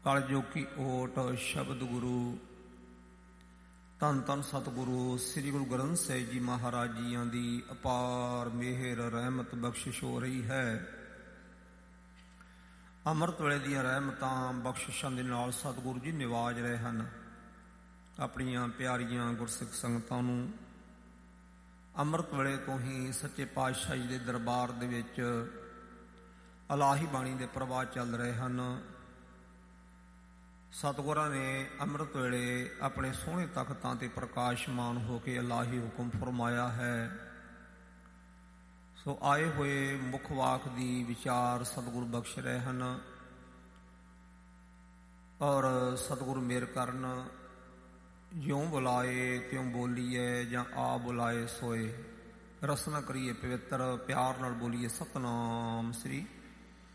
ਕਲਯੁਗ ਕੀ ਓਟ ਸ਼ਬਦ ਗੁਰੂ। ਧੰਨ ਧੰਨ ਸਤਿਗੁਰੂ ਸ੍ਰੀ ਗੁਰੂ ਗ੍ਰੰਥ ਸਾਹਿਬ ਜੀ ਮਹਾਰਾਜ ਜੀਆਂ ਦੀ ਅਪਾਰ ਮਿਹਰ ਰਹਿਮਤ ਬਖਸ਼ਿਸ਼ ਹੋ ਰਹੀ ਹੈ। ਅੰਮ੍ਰਿਤ ਵੇਲੇ ਦੀਆਂ ਰਹਿਮਤਾਂ ਬਖਸ਼ਿਸ਼ਾਂ ਦੇ ਨਾਲ ਸਤਿਗੁਰੂ ਜੀ ਨਿਵਾਜ ਰਹੇ ਹਨ ਆਪਣੀਆਂ ਪਿਆਰੀਆਂ ਗੁਰਸਿੱਖ ਸੰਗਤਾਂ ਨੂੰ। ਅੰਮ੍ਰਿਤ ਵੇਲੇ ਤੋਂ ਹੀ ਸੱਚੇ ਪਾਤਸ਼ਾਹ ਜੀ ਦੇ ਦਰਬਾਰ ਦੇ ਵਿੱਚ ਇਲਾਹੀ ਬਾਣੀ ਦੇ ਪ੍ਰਵਾਹ ਚੱਲ ਰਹੇ ਹਨ। ਸਤਿਗੁਰਾਂ ਨੇ ਅੰਮ੍ਰਿਤ ਵੇਲੇ ਆਪਣੇ ਸੋਹਣੇ ਤਖਤਾਂ ਤੇ ਪ੍ਰਕਾਸ਼ਮਾਨ ਹੋ ਕੇ ਇਲਾਹੀ ਹੁਕਮ ਫਰਮਾਇਆ ਹੈ। ਸੋ ਆਏ ਹੋਏ ਮੁੱਖ ਵਾਕ ਦੀ ਵਿਚਾਰ ਸਤਿਗੁਰੂ ਬਖਸ਼ ਰਹੇ ਹਨ ਔਰ ਸਤਿਗੁਰੂ ਮਿਹਰ ਕਰਨ। ਜਿਉਂ ਬੁਲਾਏ ਤਿਉਂ ਬੋਲੀਏ ਜਾਂ ਆ ਬੁਲਾਏ ਸੋਏ। ਰਸਨਾ ਕਰੀਏ ਪਵਿੱਤਰ, ਪਿਆਰ ਨਾਲ ਬੋਲੀਏ ਸਤਿਨਾਮ ਸ੍ਰੀ